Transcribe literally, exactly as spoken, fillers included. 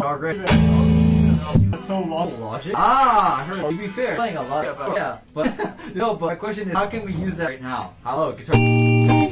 progress. That's so long. Logic? Ah, I heard. To be fair, playing a lot. Yeah, but, yeah, but no. But my question is, how can we use that right now? Hello, guitar.